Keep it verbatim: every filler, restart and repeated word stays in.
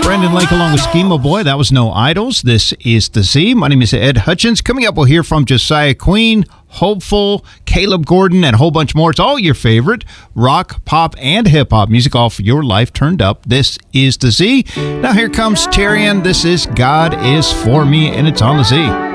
Brandon Lake along with Schema Boy. That was No Idols. This is The Z. My name is Ed Hutchins. Coming up, we'll hear from Josiah Queen, Hopeful, Caleb Gordon, and a whole bunch more. It's all your favorite rock, pop, and hip-hop music, all for your life turned up. This is The Z. Now here comes Terrian. This is God Is For Me, and it's on The Z.